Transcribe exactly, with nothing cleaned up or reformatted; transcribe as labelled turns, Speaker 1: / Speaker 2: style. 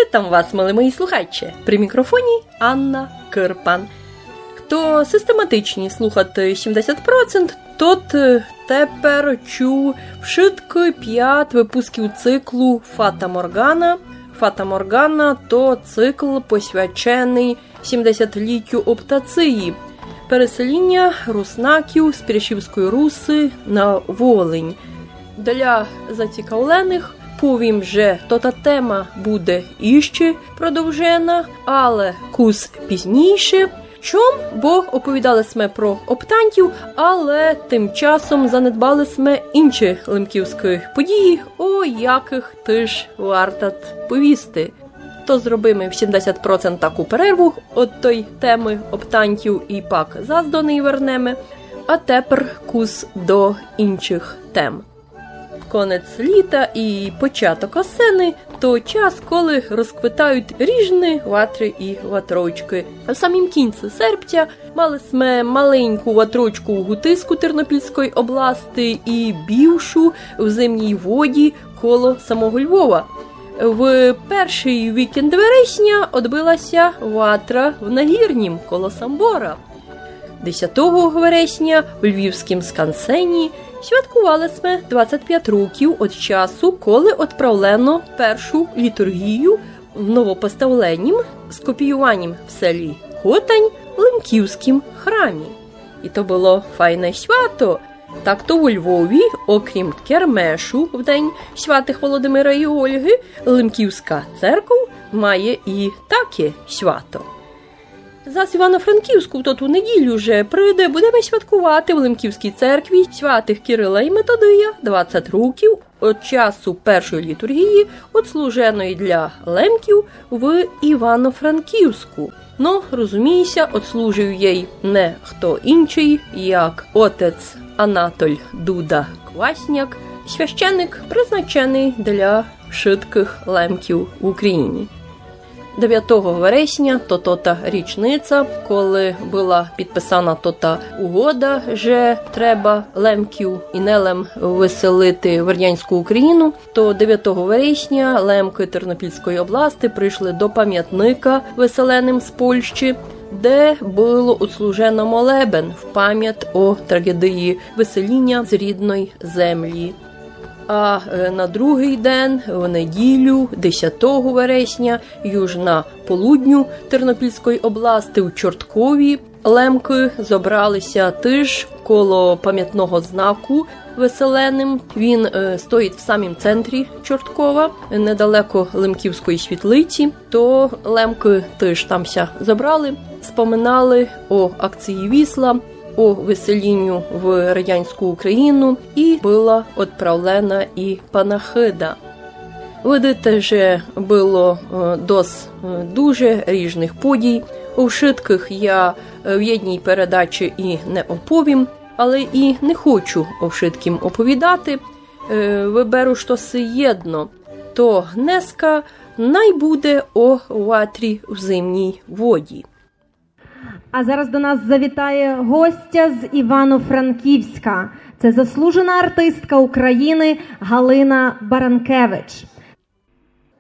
Speaker 1: Witam Was, мили мої слухачі. При мікрофоні Анна Кирпан. Хто систематичні слухати сімдесят відсотків, тот тепер чув вшитки п'ять випусків циклу Фата Моргана. Фата Моргана – то цикл, посвячений сімдесятиліттю оптації, переселення руснаків з Прящівської Руси на Волинь. Для зацікавлених повім, що та тема буде іще продовжена, але кус пізніше. Чом? Бо оповідали сме про оптантів, але тим часом занедбали сме інші лемківські події, о яких теж варто повісти. То зробимо в сімдесят відсотків таку перерву від той теми оптантів і пак заздоний вернеме, а тепер кус до інших тем. Конець літа і початок осени – то час, коли розквитають ріжни, ватри і ватрочки. А в самім кінці серпня мали сме маленьку ватрочку у Гутиску Тернопільської області і більшу в Зимній воді коло самого Львова. В перший вікенд вересня відбилася ватра в Нагірнім коло Самбора. десятого вересня в Львівськім Скансені святкували сме двадцять п'ять років від часу, коли відправлено першу літургію в новопоставленім з копіюванням в селі Хотань Лемківським храмі. І то було файне свято. Так то у Львові, окрім кермешу в день святих Володимира і Ольги, Лемківська церква має і таке свято. Зас Івано-Франківську в ту неділю вже прийде, будемо святкувати в Лемківській церкві святих Кирила і Методия двадцять років від часу першої літургії, відслуженої для лемків в Івано-Франківську. Но, розуміється, відслужив їй не хто інший, як отець Анатоль Дуда Квасняк, священник, призначений для вшитких лемків в Україні. дев'ятого вересня то тота річниця, коли була підписана тота угода, що треба лемків і нелем виселити в радянську Україну, то дев'ятого вересня лемки Тернопільської області прийшли до пам'ятника виселеним з Польщі, де було відслужено молебен в пам'ять о трагедії виселення з рідної землі. А на другий день, в неділю, десятого вересня, юж на полудню Тернопільської області у Чорткові, лемки зібралися теж коло пам'ятного знаку виселеним. Він е, стоїть в самім центрі Чорткова, недалеко Лемківської світлиці. То лемки теж тамся зібрали, споминали о акції Вісла, о виселенню в радянську Україну, і була відправлена і панахида. Видите, що було досить дуже різних подій. У вшитках я в одній передачі і не оповім, але і не хочу о вшиткім оповідати. Виберу щось єдно. То гнеска найбуде о ватрі в Зимній воді.
Speaker 2: А зараз до нас завітає гостя з Івано-Франківська. Це заслужена артистка України Галина Баранкевич.